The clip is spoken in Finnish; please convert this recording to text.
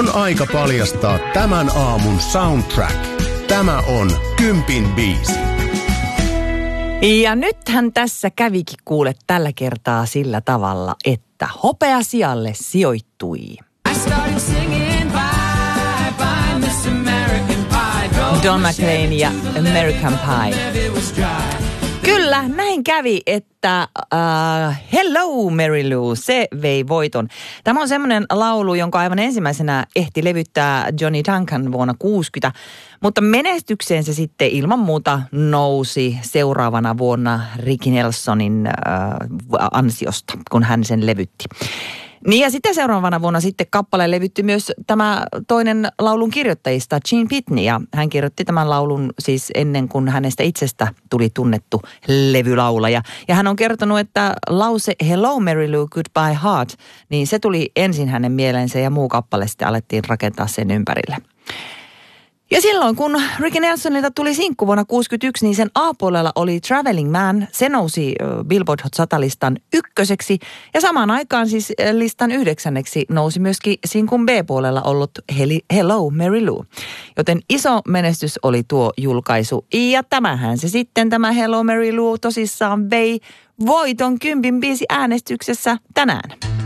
On aika paljastaa tämän aamun soundtrack. Tämä on Kympin biisi. Ja nythän tässä kävikin kuule tällä kertaa sillä tavalla, että hopeasijalle sijoittui Don McLean ja American Pie. Kyllä, näin kävi, että Hello Mary Lou, se vei voiton. Tämä on semmoinen laulu, jonka aivan ensimmäisenä ehti levyttää Johnny Duncan vuonna 1960, mutta menestykseen se sitten ilman muuta nousi seuraavana vuonna Ricky Nelsonin ansiosta, kun hän sen levytti. Niin ja sitten seuraavana vuonna sitten kappaleen levytti myös tämä toinen laulun kirjoittajista, Gene Pitney. Ja hän kirjoitti tämän laulun siis ennen kuin hänestä itsestä tuli tunnettu levylaulaja. Ja hän on kertonut, että lause Hello Mary Lou, Goodbye Heart, niin se tuli ensin hänen mieleensä ja muu kappale sitten alettiin rakentaa sen ympärille. Ja silloin, kun Ricky Nelsonilta tuli sinkku vuonna 1961, niin sen A-puolella oli Traveling Man. Se nousi Billboard Hot 100-listan ykköseksi ja samaan aikaan siis listan 9. nousi myöskin sinkun B-puolella ollut Hello Mary Lou. Joten iso menestys oli tuo julkaisu. Ja tämähän se sitten, tämä Hello Mary Lou tosissaan vei voiton Kympin biisi äänestyksessä tänään.